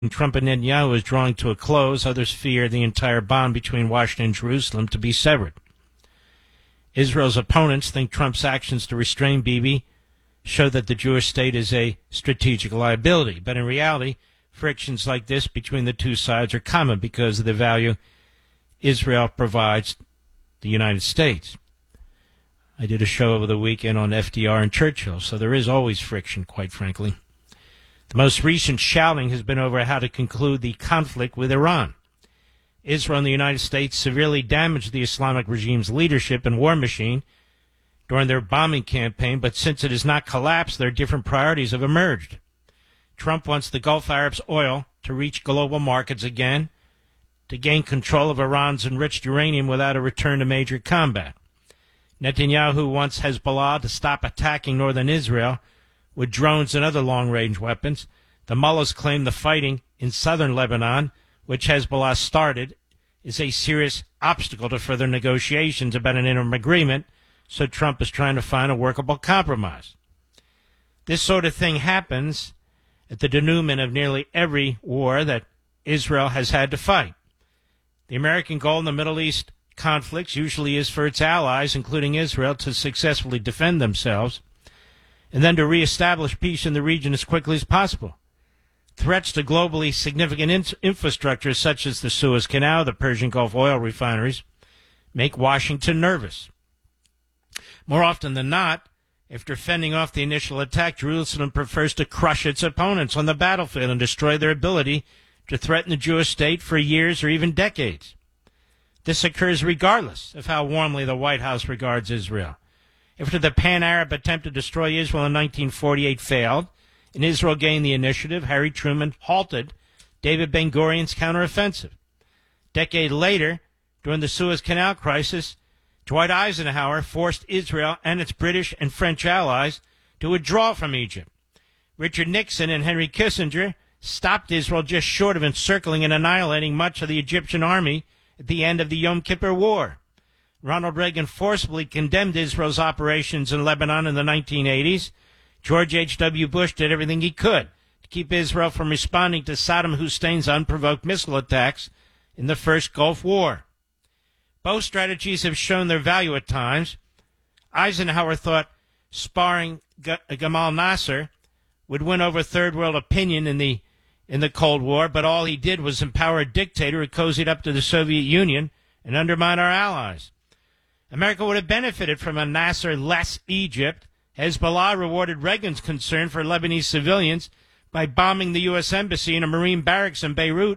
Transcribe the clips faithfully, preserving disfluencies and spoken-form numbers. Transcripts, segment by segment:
Trump and Netanyahu is drawing to a close. Others fear the entire bond between Washington and Jerusalem to be severed. Israel's opponents think Trump's actions to restrain Bibi show that the Jewish state is a strategic liability. But in reality, frictions like this between the two sides are common because of the value Israel provides the United States. I did a show over the weekend on F D R and Churchill, so there is always friction, quite frankly. The most recent shouting has been over how to conclude the conflict with Iran. Israel and the United States severely damaged the Islamic regime's leadership and war machine during their bombing campaign, but since it has not collapsed, their different priorities have emerged. Trump wants the Gulf Arabs' oil to reach global markets again, to gain control of Iran's enriched uranium without a return to major combat. Netanyahu wants Hezbollah to stop attacking northern Israel with drones and other long-range weapons. The mullahs claim the fighting in southern Lebanon, which Hezbollah started, is a serious obstacle to further negotiations about an interim agreement, so Trump is trying to find a workable compromise. This sort of thing happens at the denouement of nearly every war that Israel has had to fight. The American goal in the Middle East conflicts usually is for its allies, including Israel, to successfully defend themselves and then to reestablish peace in the region as quickly as possible. Threats to globally significant in- infrastructure such as the Suez Canal, the Persian Gulf oil refineries, make Washington nervous. More often than not, after fending off the initial attack, Jerusalem prefers to crush its opponents on the battlefield and destroy their ability to threaten the Jewish state for years or even decades. This occurs regardless of how warmly the White House regards Israel. After the Pan-Arab attempt to destroy Israel in nineteen forty-eight failed, and Israel gained the initiative, Harry Truman halted David Ben-Gurion's counteroffensive. A decade later, during the Suez Canal crisis, Dwight Eisenhower forced Israel and its British and French allies to withdraw from Egypt. Richard Nixon and Henry Kissinger stopped Israel just short of encircling and annihilating much of the Egyptian army at the end of the Yom Kippur War. Ronald Reagan forcibly condemned Israel's operations in Lebanon in the nineteen eighties. George H W. Bush did everything he could to keep Israel from responding to Saddam Hussein's unprovoked missile attacks in the first Gulf War. Both strategies have shown their value at times. Eisenhower thought sparring G- Gamal Nasser would win over third world opinion in the in the Cold War, but all he did was empower a dictator who cozied up to the Soviet Union and undermine our allies. America would have benefited from a Nasser-less Egypt. Hezbollah rewarded Reagan's concern for Lebanese civilians by bombing the U S Embassy and a Marine barracks in Beirut,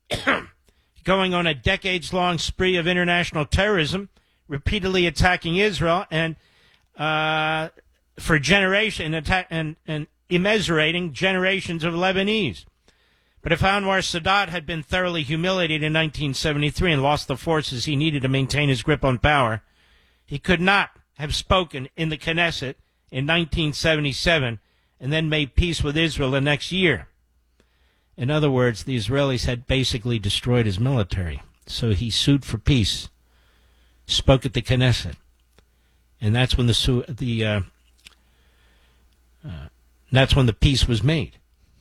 going on a decades-long spree of international terrorism, repeatedly attacking Israel, and uh, for generation attack and, and immiserating generations of Lebanese. But if Anwar Sadat had been thoroughly humiliated in nineteen seventy-three and lost the forces he needed to maintain his grip on power, he could not have spoken in the Knesset in nineteen seventy-seven and then made peace with Israel the next year. In other words, the Israelis had basically destroyed his military. So he sued for peace, spoke at the Knesset, and that's when the the uh, uh, that's when the peace was made.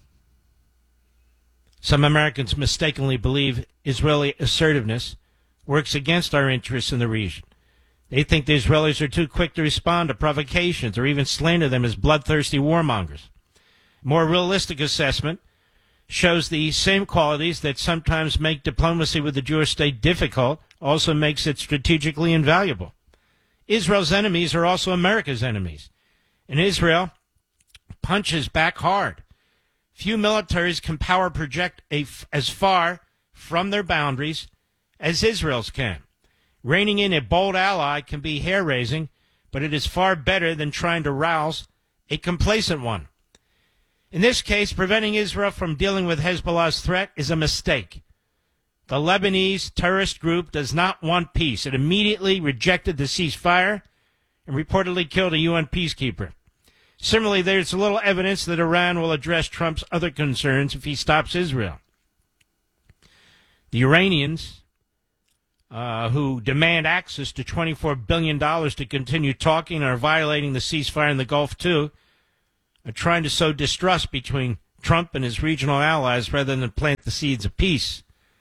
Some Americans mistakenly believe Israeli assertiveness works against our interests in the region. They think the Israelis are too quick to respond to provocations or even slander them as bloodthirsty warmongers. A more realistic assessment shows the same qualities that sometimes make diplomacy with the Jewish state difficult also makes it strategically invaluable. Israel's enemies are also America's enemies, and Israel punches back hard. Few militaries can power project a f- as far from their boundaries as Israel's can. Reining in a bold ally can be hair-raising, but it is far better than trying to rouse a complacent one. In this case, preventing Israel from dealing with Hezbollah's threat is a mistake. The Lebanese terrorist group does not want peace. It immediately rejected the ceasefire and reportedly killed a U N peacekeeper. Similarly, there's little evidence that Iran will address Trump's other concerns if he stops Israel. The Iranians, uh, who demand access to twenty-four billion dollars to continue talking and are violating the ceasefire in the Gulf too, are trying to sow distrust between Trump and his regional allies rather than plant the seeds of peace.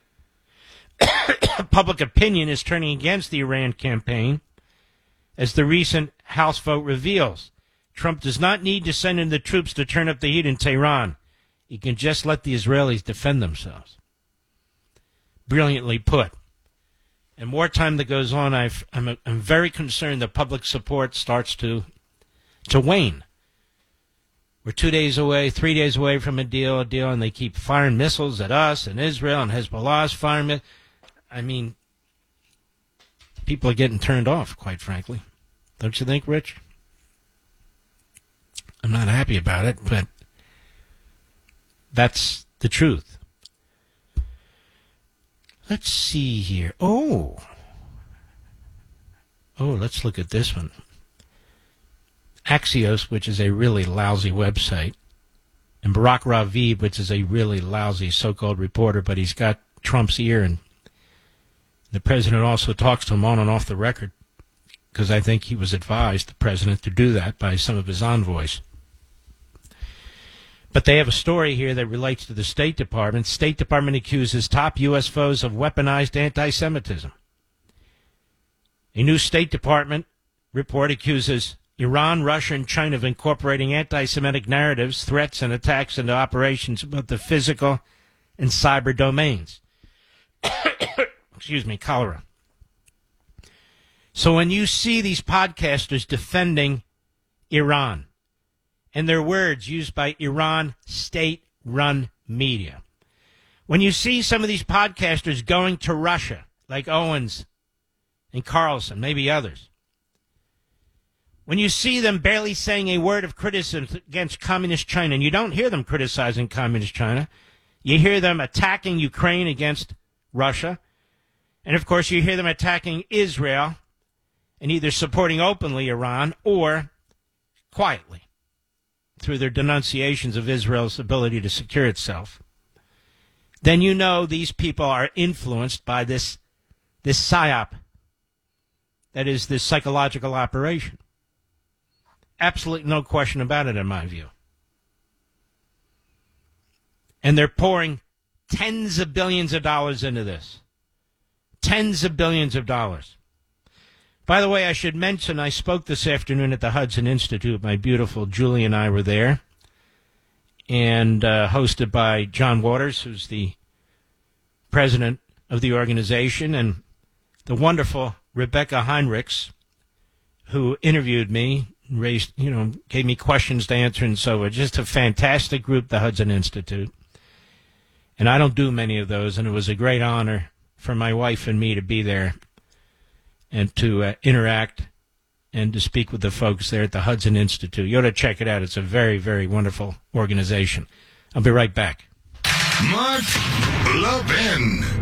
Public opinion is turning against the Iran campaign, as the recent House vote reveals. Trump does not need to send in the troops to turn up the heat in Tehran. He can just let the Israelis defend themselves. Brilliantly put. And more time that goes on, I've, I'm, I'm very concerned that public support starts to to wane. We're two days away, three days away from a deal, a deal, and they keep firing missiles at us and Israel, and Hezbollah's firing it. I mean, people are getting turned off, quite frankly. Don't you think, Rich? I'm not happy about it, but that's the truth. Let's see here. Oh. Oh, let's look at this one. Axios, which is a really lousy website, and Barack Ravid, which is a really lousy so-called reporter, but he's got Trump's ear, and the president also talks to him on and off the record, because I think he was advised, the president, to do that by some of his envoys. But they have a story here that relates to the State Department. State Department accuses top U S foes of weaponized anti-Semitism. A new State Department report accuses Iran, Russia, and China of incorporating anti-Semitic narratives, threats, and attacks into operations in both the physical and cyber domains. Excuse me, cholera. So when you see these podcasters defending Iran, and their words used by Iran state-run media, when you see some of these podcasters going to Russia, like Owens and Carlson, maybe others, when you see them barely saying a word of criticism against communist China, and you don't hear them criticizing communist China, you hear them attacking Ukraine against Russia, and of course you hear them attacking Israel and either supporting openly Iran or quietly through their denunciations of Israel's ability to secure itself, then you know these people are influenced by this, this psyop, that is, this psychological operation. Absolutely no question about it, in my view. And they're pouring tens of billions of dollars into this. Tens of billions of dollars. By the way, I should mention I spoke this afternoon at the Hudson Institute. My beautiful Julie and I were there. And uh, hosted by John Waters, who's the president of the organization, and the wonderful Rebecca Heinrichs, who interviewed me, raised, you know, gave me questions to answer and so on. Just a fantastic group, the Hudson Institute. And I don't do many of those, and it was a great honor for my wife and me to be there and to uh, interact and to speak with the folks there at the Hudson Institute. You ought to check it out. It's a very, very wonderful organization. I'll be right back. Mark Levin.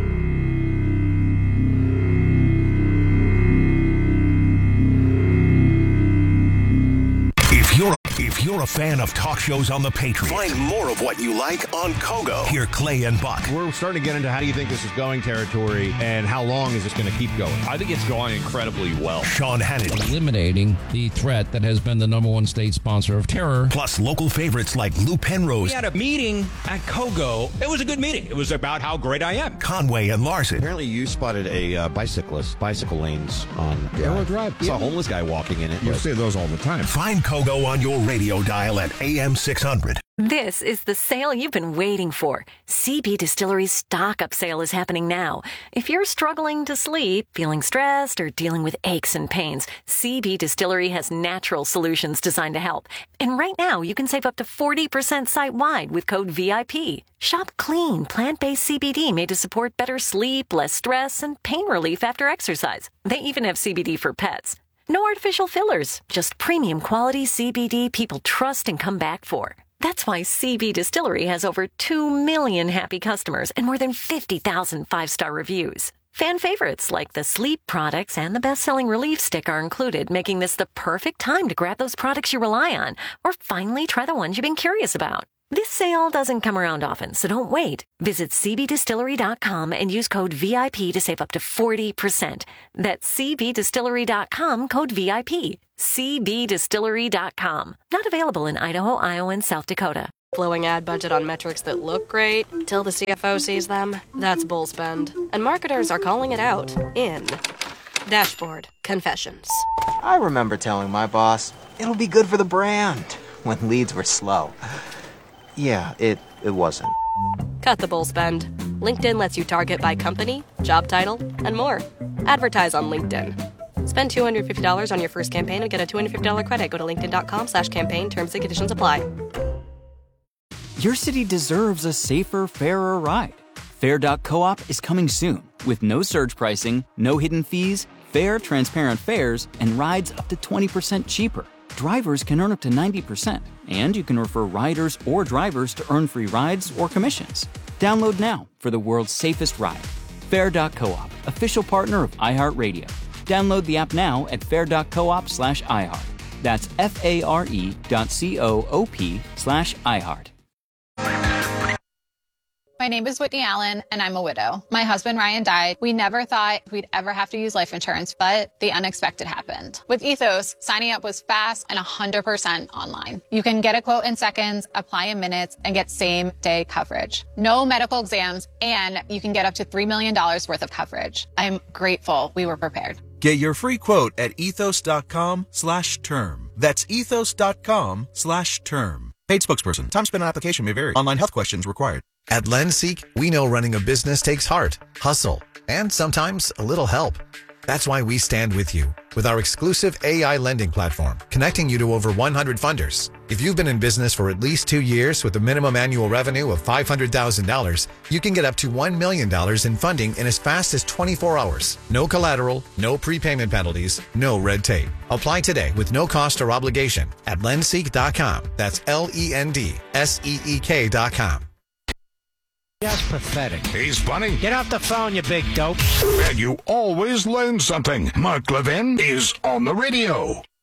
You're, if you're a fan of talk shows on the Patriot, find more of what you like on Kogo. Hear Clay and Buck. We're starting to get into how do you think this is going territory, and how long is this going to keep going? I think it's going incredibly well. Sean Hannity. Eliminating the threat that has been the number one state sponsor of terror. Plus local favorites like Lou Penrose. We had a meeting at Kogo. It was a good meeting. It was about how great I am. Conway and Larson. Apparently you spotted a uh, bicyclist, bicycle lanes on Arrow Drive. Saw a homeless guy walking in it. You see those all the time. Find Kogo on your radio dial at A M six hundred. This is the sale you've been waiting for. C B Distillery's stock-up sale is happening now. If you're struggling to sleep, feeling stressed, or dealing with aches and pains, C B Distillery has natural solutions designed to help. And right now, you can save up to forty percent site-wide with code V I P. Shop clean, plant-based C B D made to support better sleep, less stress, and pain relief after exercise. They even have C B D for pets. No artificial fillers, just premium quality C B D people trust and come back for. That's why C B Distillery has over two million happy customers and more than fifty thousand five-star reviews. Fan favorites like the sleep products and the best-selling relief stick are included, making this the perfect time to grab those products you rely on or finally try the ones you've been curious about. This sale doesn't come around often, so don't wait. Visit C B distillery dot com and use code V I P to save up to forty percent. That's C B distillery dot com, code V I P. C B distillery dot com. Not available in Idaho, Iowa, and South Dakota. Blowing ad budget on metrics that look great till the C F O sees them. That's bull spend. And marketers are calling it out in Dashboard Confessions. I remember telling my boss, it'll be good for the brand, when leads were slow. Yeah, it, it wasn't. Cut the bull spend. LinkedIn lets you target by company, job title, and more. Advertise on LinkedIn. Spend two hundred fifty dollars on your first campaign and get a two hundred fifty dollars credit. Go to linkedin.com slash campaign. Terms and conditions apply. Your city deserves a safer, fairer ride. Fair dot coop is coming soon with no surge pricing, no hidden fees, fair, transparent fares, and rides up to twenty percent cheaper. Drivers can earn up to ninety percent, and you can refer riders or drivers to earn free rides or commissions. Download now for the world's safest ride. Fair dot coop, official partner of iHeartRadio. Download the app now at fair dot coop slash iHeart. That's F-A-R-E dot C-O-O-P slash iHeart. My name is Whitney Allen, and I'm a widow. My husband, Ryan, died. We never thought we'd ever have to use life insurance, but the unexpected happened. With Ethos, signing up was fast and one hundred percent online. You can get a quote in seconds, apply in minutes, and get same-day coverage. No medical exams, and you can get up to three million dollars worth of coverage. I'm grateful we were prepared. Get your free quote at ethos.com slash term. That's ethos.com slash term. Paid spokesperson. Time spent on application may vary. Online health questions required. At LendSeek, we know running a business takes heart, hustle, and sometimes a little help. That's why we stand with you with our exclusive A I lending platform, connecting you to over one hundred funders. If you've been in business for at least two years with a minimum annual revenue of five hundred thousand dollars, you can get up to one million dollars in funding in as fast as twenty-four hours. No collateral, no prepayment penalties, no red tape. Apply today with no cost or obligation at lendseek dot com. That's L E N D S E E K dot com. Just pathetic. He's funny. Get off the phone, you big dope. And you always learn something. Mark Levin is on the radio.